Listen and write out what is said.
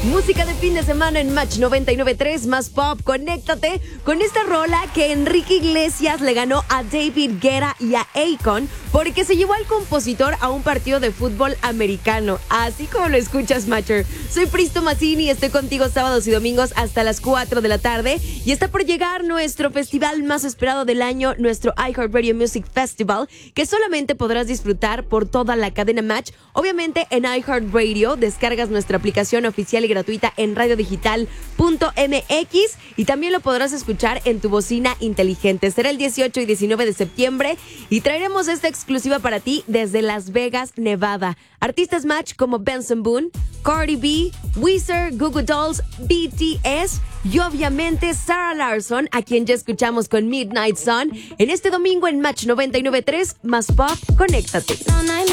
Música de fin de semana en Match 99.3 más pop. Conéctate con esta rola que Enrique Iglesias le ganó a David Guetta y a Akon porque se llevó al compositor a un partido de fútbol americano. Así como lo escuchas, Matcher. Soy Pristo Mazzini, estoy contigo sábados y domingos hasta las 4 de la tarde y está por llegar nuestro festival más esperado del año, nuestro iHeartRadio Music Festival, que solamente podrás disfrutar por toda la cadena Match. Obviamente en iHeartRadio descargas nuestra aplicación oficial y gratuita en radiodigital.mx y también lo podrás escuchar en tu bocina inteligente. Será el 18 y 19 de septiembre y traeremos esta exclusiva para ti desde Las Vegas, Nevada. Artistas Match como Benson Boone, Cardi B, Weezer, Goo Goo Dolls, BTS y obviamente Sarah Larsson, a quien ya escuchamos con Midnight Sun, en este domingo en Match 99.3 más pop. Conéctate.